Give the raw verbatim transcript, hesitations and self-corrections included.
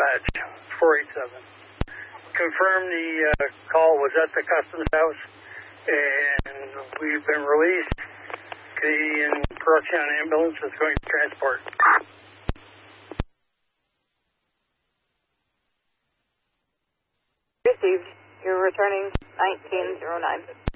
dispatch, four eight seven. Confirm the uh, call was at the customs house, and we've been released. Canadian production ambulance is going to transport. Received. You're returning nineteen oh nine.